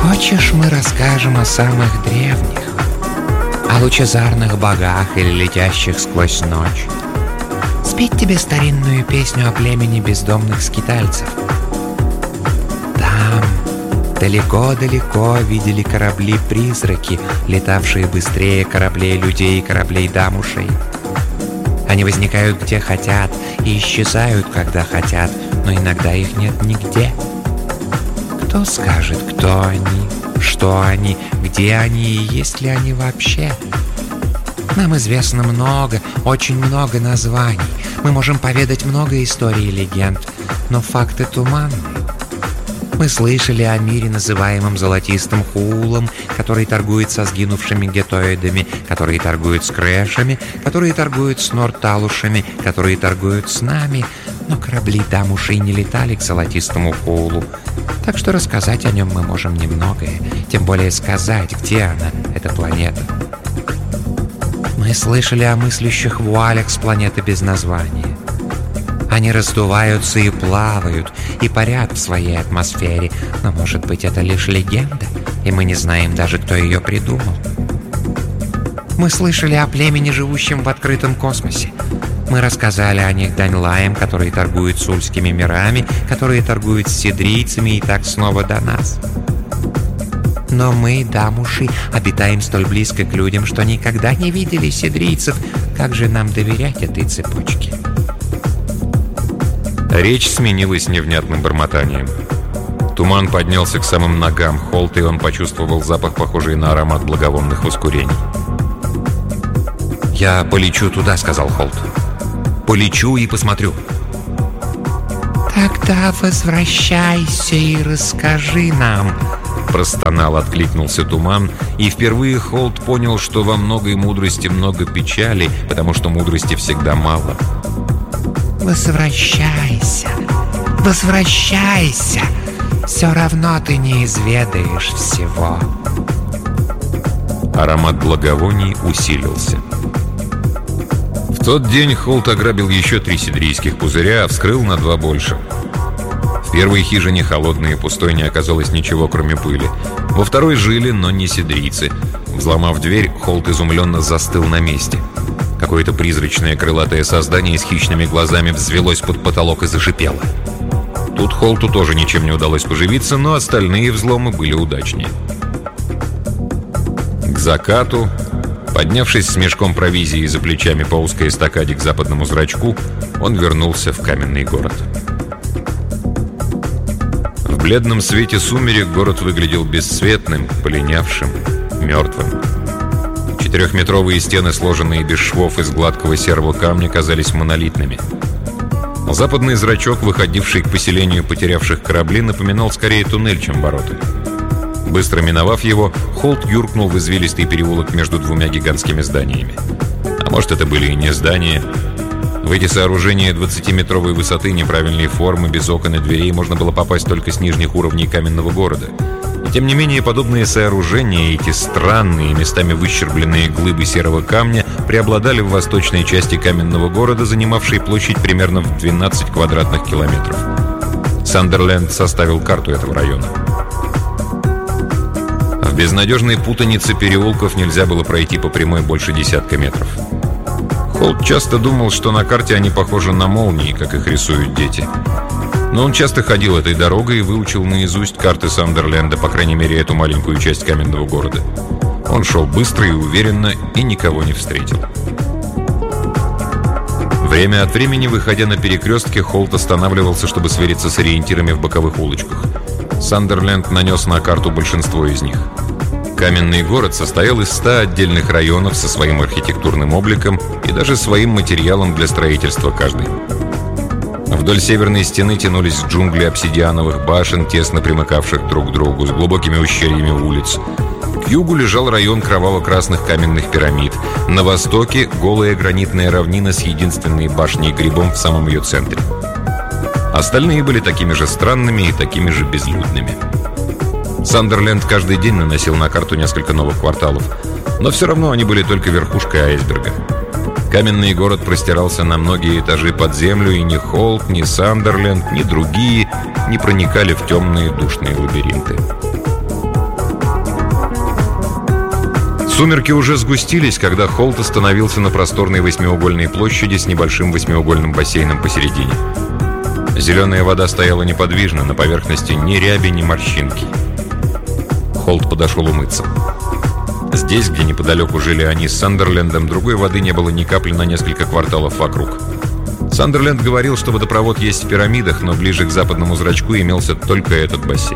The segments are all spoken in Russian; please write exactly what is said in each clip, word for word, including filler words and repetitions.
Хочешь, мы расскажем о самых древних, о лучезарных богах или летящих сквозь ночь? Спеть тебе старинную песню о племени бездомных скитальцев. Там, далеко-далеко, видели корабли-призраки, летавшие быстрее кораблей людей и кораблей дамушей. Они возникают где хотят и исчезают, когда хотят, но иногда их нет нигде. Кто скажет, кто они, что они, где они и есть ли они вообще? Нам известно много, очень много названий. Мы можем поведать много историй и легенд, но факты туманны. Мы слышали о мире, называемом Золотистым Хулом, который торгует со сгинувшими гетоидами, которые торгуют с крэшами, которые торгуют с норталушами, которые торгуют с нами. Но корабли дамушей не летали к Золотистому Хулу. Так что рассказать о нем мы можем немногое, тем более сказать, где она, эта планета. Мы слышали о мыслящих вуалях с планеты без названия. Они раздуваются и плавают, и парят в своей атмосфере, но, может быть, это лишь легенда, и мы не знаем даже, кто ее придумал. Мы слышали о племени, живущем в открытом космосе. Мы рассказали о них Даньлаям, которые торгуют с ульскими мирами, которые торгуют с сидрийцами, и так снова до нас. Но мы, дамуши, обитаем столь близко к людям, что никогда не видели сидрийцев. Как же нам доверять этой цепочке? Речь сменилась невнятным бормотанием. Туман поднялся к самым ногам Холта, и он почувствовал запах, похожий на аромат благовонных воскурений. «Я полечу туда», — сказал Холт. «Полечу и посмотрю». «Тогда возвращайся и расскажи нам», — простонал, откликнулся Туман, и впервые Холт понял, что во многой мудрости много печали, потому что мудрости всегда мало. «Возвращайся, возвращайся, все равно ты не изведаешь всего». Аромат благовоний усилился. В тот день Холт ограбил еще три сидрийских пузыря, а вскрыл на два больше. В первой хижине, холодной и пустой, не оказалось ничего, кроме пыли. Во второй жили, но не сидрийцы. Взломав дверь, Холт изумленно застыл на месте. Какое-то призрачное крылатое создание с хищными глазами взвелось под потолок и зашипело. Тут Холту тоже ничем не удалось поживиться, но остальные взломы были удачнее. К закату, поднявшись с мешком провизии за плечами по узкой эстакаде к западному зрачку, он вернулся в каменный город. В бледном свете сумерек город выглядел бесцветным, полинявшим, мертвым. Четырехметровые стены, сложенные без швов из гладкого серого камня, казались монолитными. Западный зрачок, выходивший к поселению потерявших корабли, напоминал скорее туннель, чем ворота. Быстро миновав его, Холт юркнул в извилистый переулок между двумя гигантскими зданиями. А может, это были и не здания. В эти сооружения двадцатиметровой высоты, неправильной формы, без окон и дверей можно было попасть только с нижних уровней каменного города. И тем не менее, подобные сооружения, эти странные, местами выщербленные глыбы серого камня, преобладали в восточной части каменного города, занимавшей площадь примерно в двенадцать квадратных километров. Сандерленд составил карту этого района. В безнадежной путанице переулков нельзя было пройти по прямой больше десятка метров. Холт часто думал, что на карте они похожи на молнии, как их рисуют дети. Но он часто ходил этой дорогой и выучил наизусть карты Сандерленда, по крайней мере, эту маленькую часть каменного города. Он шел быстро и уверенно и никого не встретил. Время от времени, выходя на перекрестки, Холт останавливался, чтобы свериться с ориентирами в боковых улочках. Сандерленд нанес на карту большинство из них. Каменный город состоял из ста отдельных районов со своим архитектурным обликом и даже своим материалом для строительства каждый. Вдоль северной стены тянулись джунгли обсидиановых башен, тесно примыкавших друг к другу, с глубокими ущельями улиц. К югу лежал район кроваво-красных каменных пирамид. На востоке — голая гранитная равнина с единственной башней-грибом в самом ее центре. Остальные были такими же странными и такими же безлюдными. Сандерленд каждый день наносил на карту несколько новых кварталов, но все равно они были только верхушкой айсберга. Каменный город простирался на многие этажи под землю, и ни Холт, ни Сандерленд, ни другие не проникали в темные душные лабиринты. Сумерки уже сгустились, когда Холт остановился на просторной восьмиугольной площади с небольшим восьмиугольным бассейном посередине. Зеленая вода стояла неподвижно, на поверхности ни ряби, ни морщинки. Холт подошел умыться. Здесь, где неподалеку жили они с Сандерлендом, другой воды не было ни капли на несколько кварталов вокруг. Сандерленд говорил, что водопровод есть в пирамидах, но ближе к западному зрачку имелся только этот бассейн.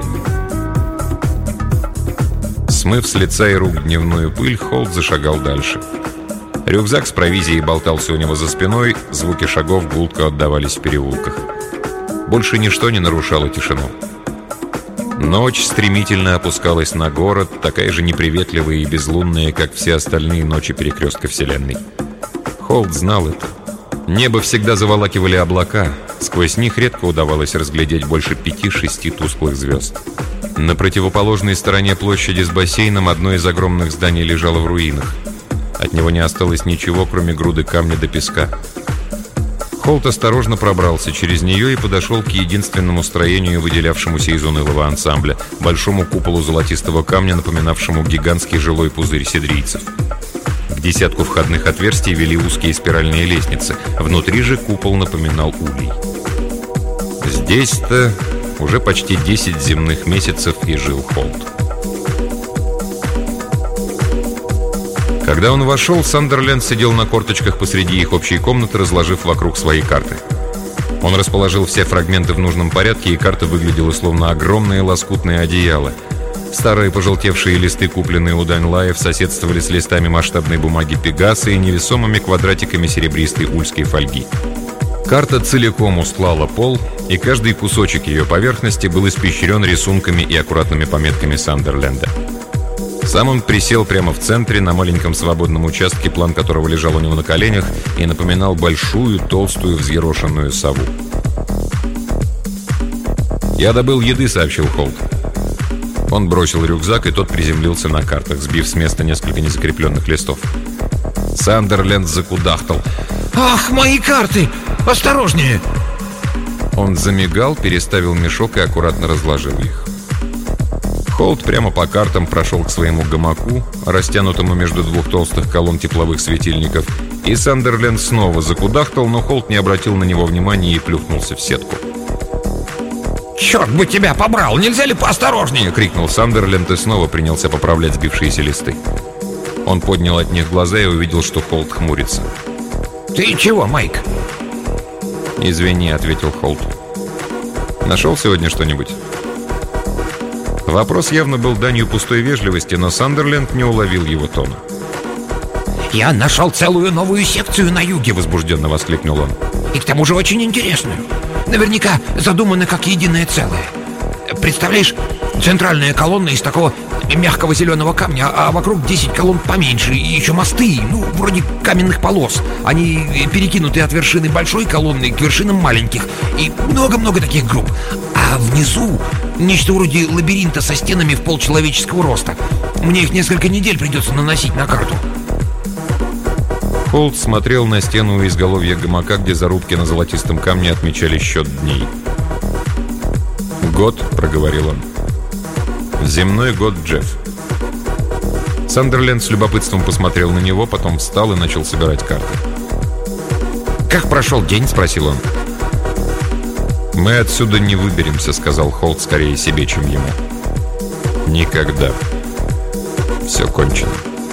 Смыв с лица и рук дневную пыль, Холт зашагал дальше. Рюкзак с провизией болтался у него за спиной, звуки шагов гулко отдавались в переулках. Больше ничто не нарушало тишину. Ночь стремительно опускалась на город, такая же неприветливая и безлунная, как все остальные ночи перекрестка Вселенной. Холт знал это. Небо всегда заволакивали облака, сквозь них редко удавалось разглядеть больше пяти-шести тусклых звезд. На противоположной стороне площади с бассейном одно из огромных зданий лежало в руинах. От него не осталось ничего, кроме груды камня до песка. Холт осторожно пробрался через нее и подошел к единственному строению, выделявшемуся из унылого ансамбля, большому куполу золотистого камня, напоминавшему гигантский жилой пузырь седрийцев. К десятку входных отверстий вели узкие спиральные лестницы. Внутри же купол напоминал улей. Здесь-то уже почти десять земных месяцев и жил Холт. Когда он вошел, Сандерленд сидел на корточках посреди их общей комнаты, разложив вокруг свои карты. Он расположил все фрагменты в нужном порядке, и карта выглядела словно огромное лоскутное одеяло. Старые пожелтевшие листы, купленные у Данлаев, соседствовали с листами масштабной бумаги Пегаса и невесомыми квадратиками серебристой ульской фольги. Карта целиком устлала пол, и каждый кусочек ее поверхности был испещрен рисунками и аккуратными пометками Сандерленда. Сам он присел прямо в центре, на маленьком свободном участке, план которого лежал у него на коленях и напоминал большую, толстую, взъерошенную сову. «Я добыл еды», — сообщил Холт. Он бросил рюкзак, и тот приземлился на картах, сбив с места несколько незакрепленных листов. Сандерленд закудахтал. «Ах, мои карты! Осторожнее!» Он замигал, переставил мешок и аккуратно разложил их. Холт прямо по картам прошел к своему гамаку, растянутому между двух толстых колонн тепловых светильников, и Сандерленд снова закудахтал, но Холт не обратил на него внимания и плюхнулся в сетку. «Черт бы тебя побрал! Нельзя ли поосторожнее?» — крикнул Сандерленд и снова принялся поправлять сбившиеся листы. Он поднял от них глаза и увидел, что Холт хмурится. «Ты чего, Майк?» «Извини», — ответил Холт. «Нашел сегодня что-нибудь?» Вопрос явно был данью пустой вежливости, но Сандерленд не уловил его тона. «Я нашел целую новую секцию на юге!» — возбужденно воскликнул он. «И к тому же очень интересную. Наверняка задумана как единое целое. Представляешь, центральная колонна из такого мягкого зеленого камня, а вокруг десять колонн поменьше, и еще мосты, ну, вроде каменных полос. Они перекинуты от вершины большой колонны к вершинам маленьких. И много-много таких групп. А внизу нечто вроде лабиринта со стенами в полчеловеческого роста. Мне их несколько недель придется наносить на карту». Холт смотрел на стену у изголовья гамака, где зарубки на золотистом камне отмечали счет дней. «Год», — проговорил он. «Земной год, Джефф». Сандерленд с любопытством посмотрел на него, потом встал и начал собирать карты. «Как прошел день?» — спросил он. «Мы отсюда не выберемся», — сказал Холт скорее себе, чем ему. «Никогда. Все кончено».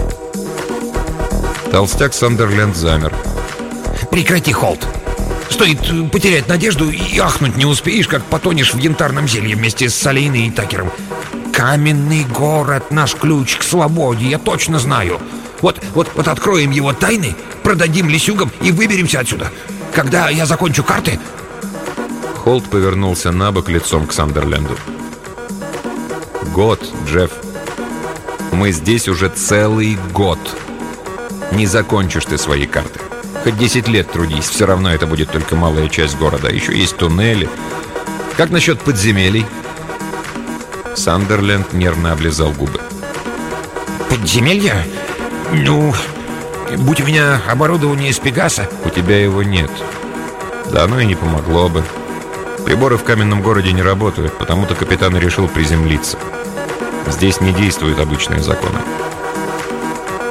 Толстяк Сандерленд замер. «Прекрати, Холт. Стоит потерять надежду, и ахнуть не успеешь, как потонешь в янтарном зелье вместе с Солейной и Такером. Каменный город — наш ключ к свободе, я точно знаю. Вот, вот, вот откроем его тайны, продадим лисюгам и выберемся отсюда. Когда я закончу карты...» Холт повернулся на бок лицом к Сандерленду. «Год, Джефф. Мы здесь уже целый год. Не закончишь ты свои карты. Хоть десять лет трудись, все равно это будет только малая часть города. Еще есть туннели. Как насчет подземелий?» Сандерленд нервно облизал губы. «Подземелья? Ну, будь у меня оборудование из Пегаса...» «У тебя его нет. Да оно и не помогло бы. Приборы в каменном городе не работают, потому-то капитан и решил приземлиться. Здесь не действуют обычные законы».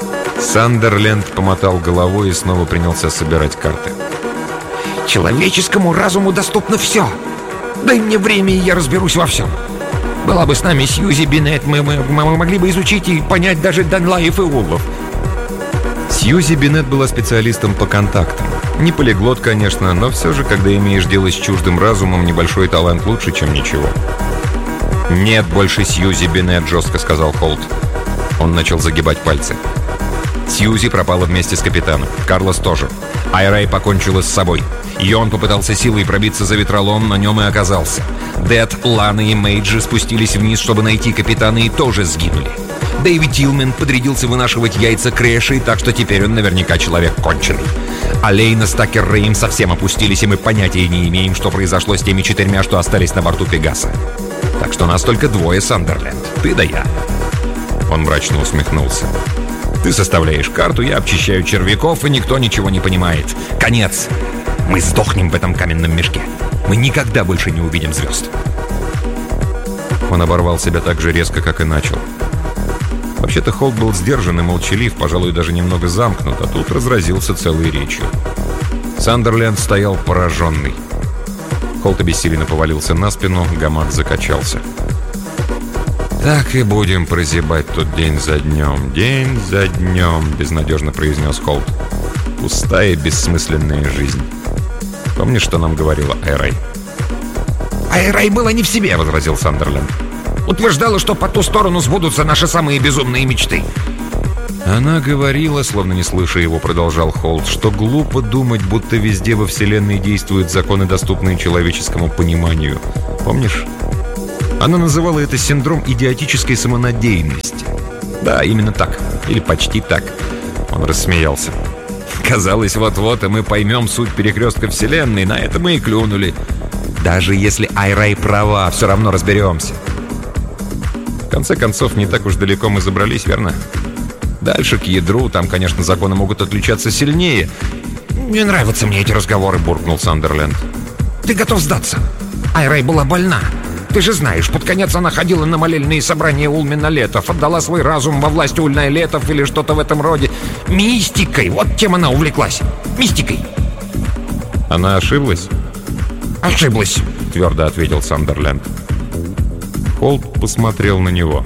Сандерленд помотал головой и снова принялся собирать карты. Человеческому разуму доступно все. Дай мне время, и я разберусь во всем. Была бы с нами Сьюзи Бинет, мы, мы, мы могли бы изучить и понять даже Данлаев и Улов. Сьюзи Бинет была специалистом по контактам. Не полиглот, конечно, но все же, когда имеешь дело с чуждым разумом, небольшой талант лучше, чем ничего. «Нет больше Сьюзи Бинет», — жестко сказал Холт. Он начал загибать пальцы. Сьюзи пропала вместе с капитаном. Карлос тоже. Айрай покончила с собой. И он попытался силой пробиться за ветролом, на нем и оказался. Дэд, Лана и Мейджи спустились вниз, чтобы найти капитана, и тоже сгинули. Дэвид Тилмен подрядился вынашивать яйца Крэшей, так что теперь он наверняка человек конченый. А Лейна с Такер Рейм совсем опустились, и мы понятия не имеем, что произошло с теми четырьмя, что остались на борту Пегаса. Так что нас только двое, Сандерленд. Ты да я. Он мрачно усмехнулся. Ты составляешь карту, я обчищаю червяков, и никто ничего не понимает. Конец. Мы сдохнем в этом каменном мешке. Мы никогда больше не увидим звезд. Он оборвал себя так же резко, как и начал. Вообще-то Холт был сдержан и молчалив, пожалуй, даже немного замкнут, а тут разразился целой речью. Сандерленд стоял пораженный. Холт обессиленно повалился на спину, гамак закачался. «Так и будем прозябать тут день за днем, день за днем», — безнадежно произнес Холт. «Пустая, бессмысленная жизнь. Помнишь, что нам говорила Айрай?» Айрай была не в себе, — возразил Сандерленд. Утверждала, что по ту сторону сбудутся наши самые безумные мечты. Она говорила, словно не слыша его, продолжал Холт, что глупо думать, будто везде во Вселенной действуют законы, доступные человеческому пониманию. Помнишь? Она называла это синдром идиотической самонадеянности. Да, именно так. Или почти так. Он рассмеялся. Казалось, вот-вот, и мы поймем суть перекрестка Вселенной. На это мы и клюнули. Даже если Айрай права, все равно разберемся. В конце концов, не так уж далеко мы забрались, верно? Дальше к ядру, там, конечно, законы могут отличаться сильнее. «Не нравятся мне эти разговоры», — буркнул Сандерленд. «Ты готов сдаться? Айрай была больна. Ты же знаешь, под конец она ходила на молельные собрания Ульмина-Летов, отдала свой разум во власть Ульна-Летов или что-то в этом роде. Мистикой, вот чем она увлеклась. Мистикой». «Она ошиблась?» «Ошиблась», — твердо ответил Сандерленд. Холт посмотрел на него.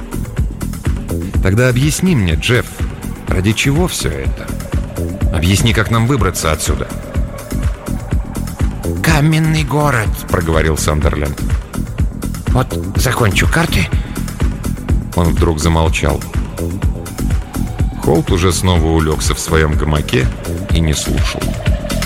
«Тогда объясни мне, Джефф, ради чего все это? Объясни, как нам выбраться отсюда». «Каменный город», — проговорил Сандерленд. «Вот закончу карты». Он вдруг замолчал. Холт уже снова улегся в своем гамаке и не слушал.